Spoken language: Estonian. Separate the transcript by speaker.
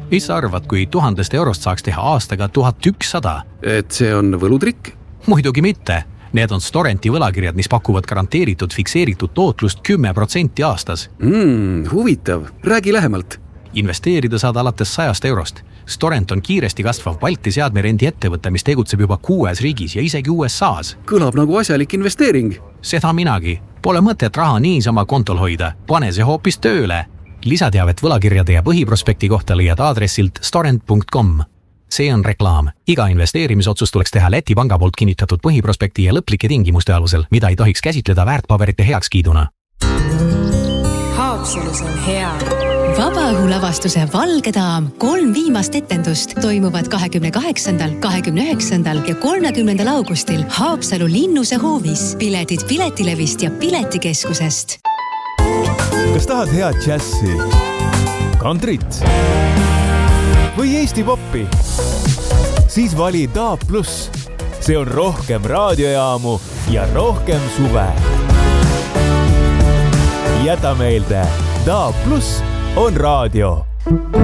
Speaker 1: Mis sa arvad, kui 1000 eurost saaks teha aastaga 1100?
Speaker 2: Et see on võlutrikk?
Speaker 1: Muidugi mitte. Need on Storenti võlakirjad, mis pakuvad garanteeritud fikseeritud tootlust 10% aastas.
Speaker 2: Huvitav. Räägi lähemalt.
Speaker 1: Investeerida saad alates 100 eurost. Storent on kiiresti kasvav Balti seadmerendi ettevõte, mis tegutseb juba 6 riigis ja isegi USAs.
Speaker 2: Kõlab nagu asjalik investeering.
Speaker 1: Seda minagi. Pole mõtet raha niisama kontol hoida. Pane see hoopis tööle. Lisateavet võlakirjade ja põhiprospekti kohta leiad aadressilt storent.com. See on reklaam. Iga investeerimisotsus tuleks teha Läti panga poolt kinnitatud põhiprospekti ja lõplike tingimuste alusel, mida ei tohiks käsitleda väärtpaberite heakskiiduna.
Speaker 3: Haapsalus on hea.
Speaker 4: Vabaõhulavastuse Valge daam 3 viimast etendust toimuvad 28., 29. ja 30. augustil Haapsalu Linnuse hoovis. Piletid Piletilevist ja Piletikeskusest.
Speaker 5: Kas tahad head džässi, kantrit või Eesti poppi? Siis vali DAB+. See on rohkem raadiojaamu ja rohkem suve. Jäta meelde, DAB+ on raadio.